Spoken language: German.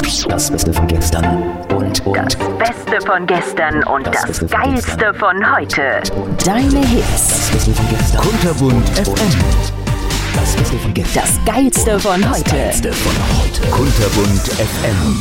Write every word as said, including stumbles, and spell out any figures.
Das Beste von gestern und, und Das Beste von gestern und das, Das Beste von Geilste gestern. von heute. Deine Hits. das Beste von gestern. Kunterbunt F M. Das Beste von gestern. Das Geilste von Das heute. Geilste von heute. Kunterbunt F M.